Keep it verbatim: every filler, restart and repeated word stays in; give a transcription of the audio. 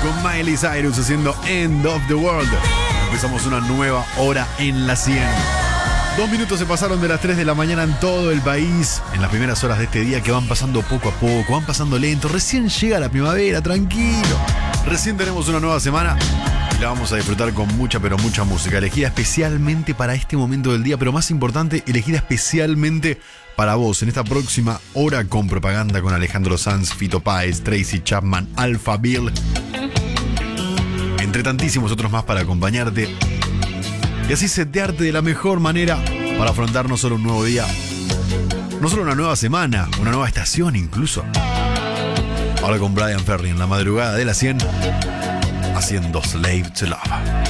con Miley Cyrus haciendo End of the World. Empezamos una nueva hora en la cien. Dos minutos se pasaron de las tres de la mañana en todo el país. En las primeras horas de este día que van pasando poco a poco, van pasando lento. Recién llega la primavera, tranquilo. Recién tenemos una nueva semana y la vamos a disfrutar con mucha, pero mucha música. Elegida especialmente para este momento del día, pero más importante, elegida especialmente para vos. En esta próxima hora con propaganda con Alejandro Sanz, Fito Páez, Tracy Chapman, Alpha Bill. Entre tantísimos otros más para acompañarte y así setearte de la mejor manera para afrontar no solo un nuevo día, no solo una nueva semana, una nueva estación incluso. Ahora con Brian Ferry en la madrugada de la cien, haciendo Slave to Love.